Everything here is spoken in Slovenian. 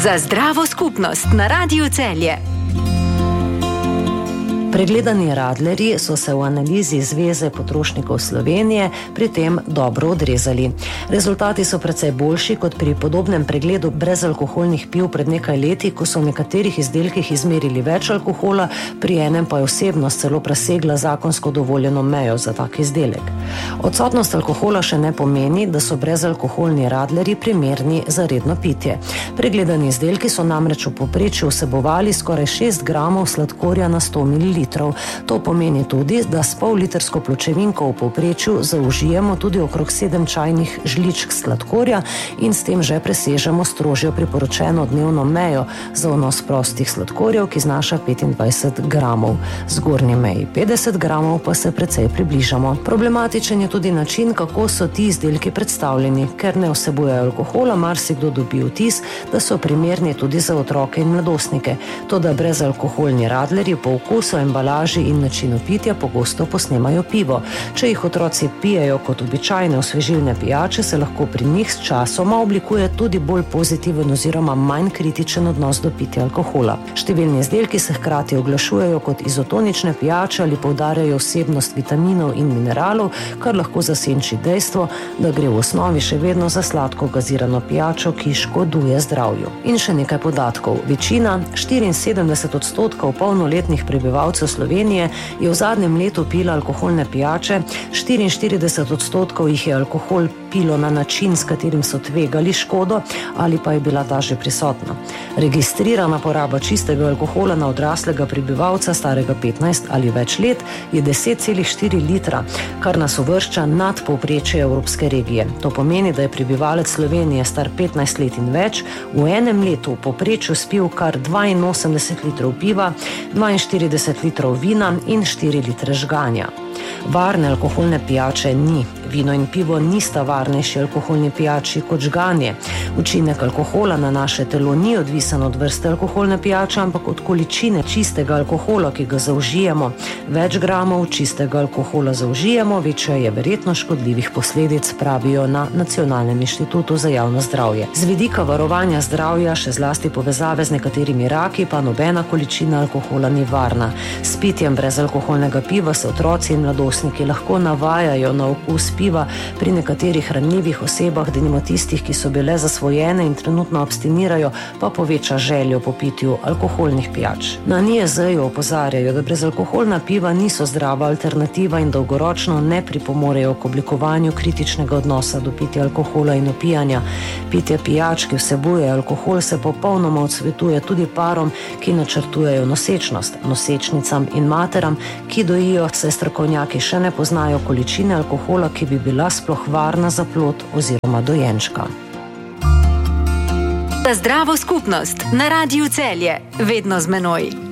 Za zdravo skupnost na Radiu Celje. Pregledani radlerji so se v analizi Zveze potrošnikov Slovenije pri tem dobro odrezali. Rezultati so precej boljši kot pri podobnem pregledu brezalkoholnih piv pred nekaj leti, ko so v nekaterih izdelkih izmerili več alkohola, pri enem pa je vsebnost celo presegla zakonsko dovoljeno mejo za tak izdelek. Odsotnost alkohola še ne pomeni, da so brezalkoholni radlerji primerni za redno pitje. Pregledani izdelki so namreč v povprečju vsebovali skoraj 6 gramov sladkorja na 100 ml. To pomeni tudi, da s pol-litrsko pločevinko v povprečju zaužijemo tudi okrog 7 čajnih žličk sladkorja in s tem že presežemo strožjo priporočeno dnevno mejo za vnos prostih sladkorjev, ki znaša 25 gramov. Zgornji meji 50 gramov pa se precej približamo. Problematičen je tudi način, kako so ti izdelki predstavljeni. Ker ne vsebujejo alkohola, marsikdo dobi vtis, da so primerni tudi za otroke in mladostnike. Toda brezalkoholni radlerji po okusu, embalaži in načinu pitja pogosto posnemajo pivo. Če jih otroci pijejo kot običajne osvežilne pijače, se lahko pri njih s časoma oblikuje tudi bolj pozitiven oziroma manj kritičen odnos do pitja alkohola. Številni izdelki se hkrati oglašujejo kot izotonične pijače ali poudarjajo vsebnost vitaminov in mineralov, kar lahko zasenči dejstvo, da gre v osnovi še vedno za sladko gazirano pijačo, ki škoduje zdravju. In še nekaj podatkov. Večina, 74% polnoletnih prebivalcev Slovenije je v zadnjem letu pila alkoholne pijače, 44% jih je alkohol pilo na način, s katerim so tvegali škodo ali pa je bila ta že prisotna. Registrirana poraba čistega alkohola na odraslega prebivalca starega 15 ali več let je 10,4 litra, kar nas uvršča nad povprečje evropske regije. To pomeni, da je prebivalec Slovenije star 15 let in več v enem letu v povprečju spil kar 82 litrov piva, 42 litrov vina in 4 litre žganja. Varne alkoholne pijače ni. Vino in pivo nista varnejši alkoholni pijači kot žganje. Učinek alkohola na naše telo ni odvisen od vrste alkoholne pijače, ampak od količine čistega alkohola, ki ga zaužijemo. Več gramov čistega alkohola zaužijemo, večja je verjetnost škodljivih posledic, pravijo na Nacionalnem inštitutu za javno zdravje. Z vidika varovanja zdravja, še zlasti povezave z nekaterimi raki, pa nobena količina alkohola ni varna. S pitjem brezalkoholnega piva se otroci in mladostniki lahko navajajo na okus piva, pri nekaterih ranljivih osebah, denimo tistih, ki so bile zasvojene in trenutno abstinirajo, pa poveča željo po pitju alkoholnih pijač. Na NIJZ-ju opozarjajo, da brezalkoholna piva niso zdrava alternativa in dolgoročno ne pripomorejo k oblikovanju kritičnega odnosa do pitja alkohola in opijanja. Pitje pijač, ki vsebuje alkohol, se popolnoma odsvetuje tudi parom, ki načrtujejo nosečnost, nosečnicam in materam, ki dojijo, saj strokovnjaki še ne poznajo količine alkohola, ki bi bila sploh varna za plod oziroma dojenčka. Za zdravo skupnost na Radiu Celje, vedno z menoj.